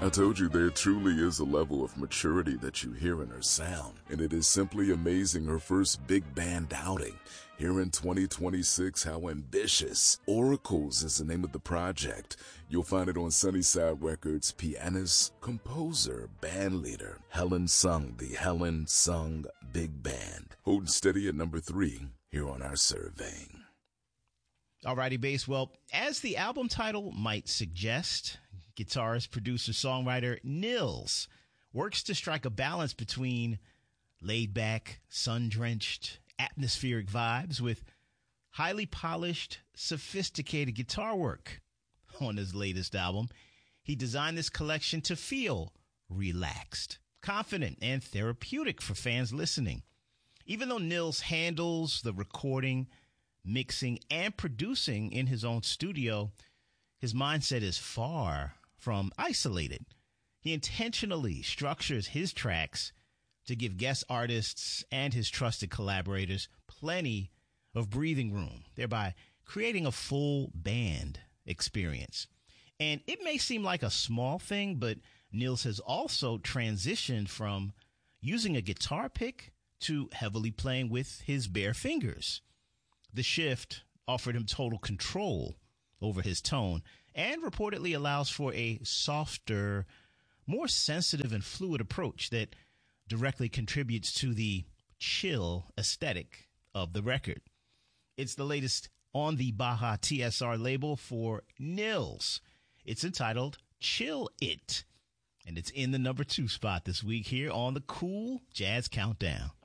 I told you there truly is a level of maturity that you hear in her sound, and it is simply amazing her first big band outing. Here in 2026, how ambitious. Oracles is the name of the project. You'll find it on Sunnyside Records. Pianist, composer, band leader, Helen Sung, the Helen Sung Big Band. Holding steady at number 3 here on our surveying. Alrighty, Bass. Well, as the album title might suggest, guitarist, producer, songwriter Nils works to strike a balance between laid-back, sun-drenched, atmospheric vibes with highly polished, sophisticated guitar work. On his latest album, he designed this collection to feel relaxed, confident, and therapeutic for fans listening. Even though Nils handles the recording, mixing, and producing in his own studio, his mindset is far from isolated. He intentionally structures his tracks to give guest artists and his trusted collaborators plenty of breathing room, thereby creating a full band experience. And it may seem like a small thing, but Nils has also transitioned from using a guitar pick to heavily playing with his bare fingers. The shift offered him total control over his tone and reportedly allows for a softer, more sensitive and fluid approach that directly contributes to the chill aesthetic of the record. It's the latest on the Baja TSR label for Nils. It's entitled Chill It, and it's in the number 2 spot this week here on the Cool Jazz Countdown.